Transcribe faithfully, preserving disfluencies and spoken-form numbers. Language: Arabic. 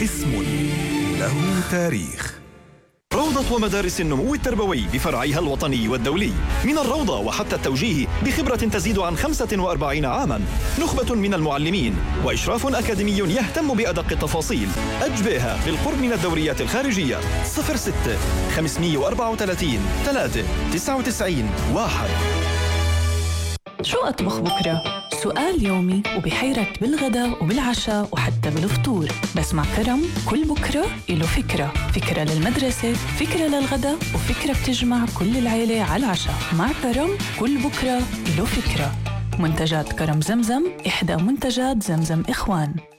اسم له تاريخ. روضة ومدارس النمو التربوي بفرعيها الوطني والدولي، من الروضة وحتى التوجيه بخبرة تزيد عن خمسة وأربعين عاماً، نخبة من المعلمين وإشراف أكاديمي يهتم بأدق التفاصيل. أجبيها بالقرب من الدوريات الخارجية. صفر ستة خمسمية وأربعة وثلاثين ثلاثة تسعة وتسعين واحد. شو أطبخ بكرة؟ سؤال يومي وبحيرك بالغداء وبالعشاء وحتى بالفطور. بس مع كرم كل بكرة إله فكرة، فكرة للمدرسة، فكرة للغداء، وفكرة بتجمع كل العيلة على العشاء. مع كرم كل بكرة إله فكرة. منتجات كرم زمزم، إحدى منتجات زمزم إخوان.